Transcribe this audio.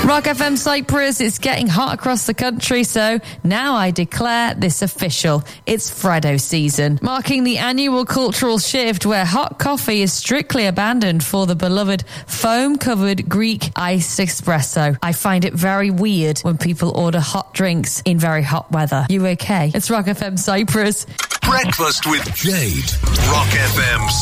Rock FM Cyprus, it's getting hot across the country, so now I declare this official. It's Freddo season, marking the annual cultural shift where hot coffee is strictly abandoned for the beloved foam-covered Greek iced espresso. I find it very weird when people order hot drinks in very hot weather. You okay? It's Rock FM Cyprus. Breakfast with Jade. Rock FM